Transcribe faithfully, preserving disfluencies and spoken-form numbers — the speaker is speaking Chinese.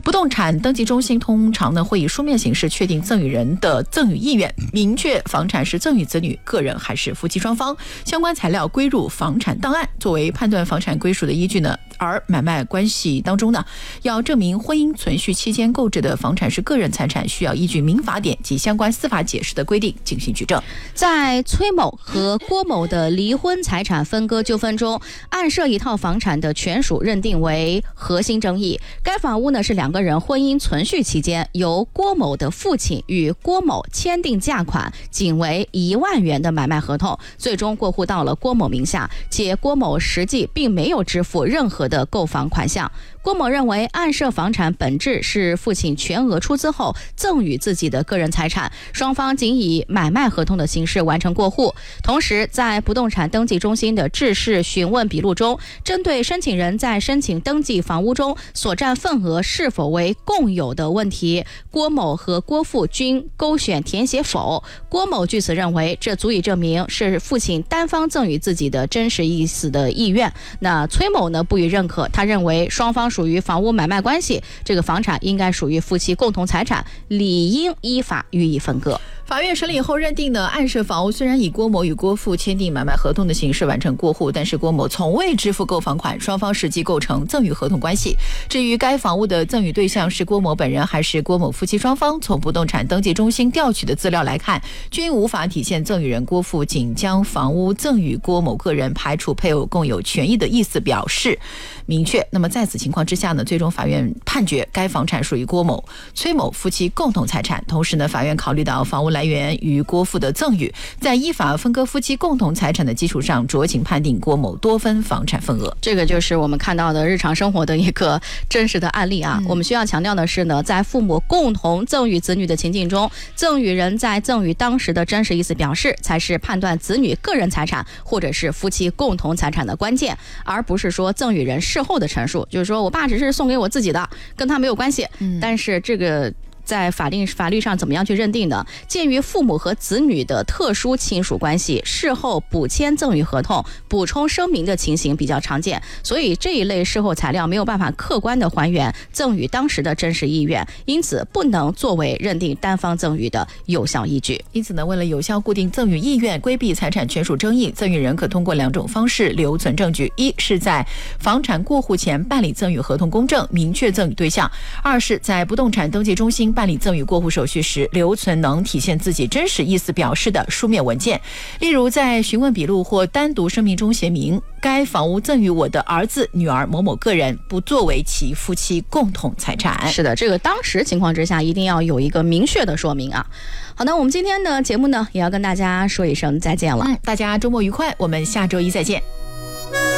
不动产登记中心通常呢会以书面形式确定赠与人的赠与意愿，明确房产是赠与子女个人还是夫妻双方，相关材料归入房产档案，作为判断房产归属的依据呢。而买卖关系当中呢，要证明婚姻存续期间购置的房产是个人财产，需要依据民法典及相关司法解释的规定进行举证。 在崔某和郭某的离婚财产分割纠纷中，案涉一套房产的权属认定为核心争议。该房屋呢是两个人婚姻存续期间由郭某的父亲与郭某签订价款仅为一万元的买卖合同，最终过户到了郭某名下，且郭某实际并没有支付任何的购房款项。郭某认为案涉房产本质是父亲全额出资后赠与自己的个人财产，双方仅以买卖合同的形式完成过户。同时，在不动产登记中心的制式询问笔录中，针对申请人在申请登记房屋中所占份额是否为共有的问题，郭某和郭父均勾选填写否。郭某据此认为，这足以证明是父亲单方赠与自己的真实意思的意愿。那崔某呢不予认可，他认为双方属于房屋买卖关系，这个房产应该属于夫妻共同财产，理应依法予以分割。 法院审理后认定呢，案涉房屋虽然以郭某与郭父签订买卖合同的形式完成过户，但是郭某从未支付购房款，双方实际构成赠与合同关系。至于该房屋的赠与对象是郭某本人还是郭某夫妻双方，从不动产登记中心调取的资料来看，均无法体现赠与人郭父仅将房屋赠与郭某个人，排除配偶共有权益的意思表示明确。那么在此情况之下呢，最终法院判决该房产属于郭某、崔某夫妻共同财产。同时呢，法院考虑到房屋来源于郭父的赠与，在依法分割夫妻共同财产的基础上，酌情判定郭某多分房产份额。 这个就是我们看到的日常生活的一个真实的案例啊。嗯、我们需要强调的是呢，在父母共同赠与子女的情境中，赠与人在赠与当时的真实意思表示，才是判断子女个人财产或者是夫妻共同财产的关键，而不是说赠与人事后的陈述，就是说我爸只是送给我自己的，跟他没有关系。嗯、但是这个在法定法律上怎么样去认定呢？鉴于父母和子女的特殊亲属关系，事后补签赠与合同、补充声明的情形比较常见，所以这一类事后材料没有办法客观的还原赠与当时的真实意愿，因此不能作为认定单方赠与的有效依据。 因此呢，为了有效固定赠与意愿，规避财产权属争议，赠与人可通过两种方式留存证据：一是在房产过户前办理赠与合同公证，明确赠与对象；二是在不动产登记中心办理赠与过户手续时，留存能体现自己真实意思表示的书面文件。例如在询问笔录或单独声明中写明，该房屋赠与我的儿子、女儿某某个人，不作为其夫妻共同财产。 是的，这个当时情况之下一定要有一个明确的说明啊。好的，我们今天的节目呢，也要跟大家说一声再见了。 嗯，大家周末愉快，我们下周一再见。